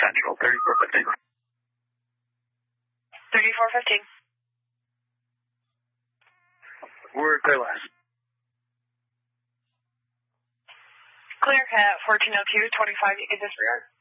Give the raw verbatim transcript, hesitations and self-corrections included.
Central, thirty-four fifteen. thirty-four fifteen. We're clear last. Clear cat fourteen oh two, twenty-five, you can disregard.